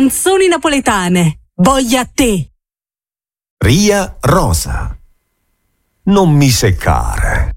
Canzoni napoletane. Voglia a te. Ria Rosa. Non mi seccare.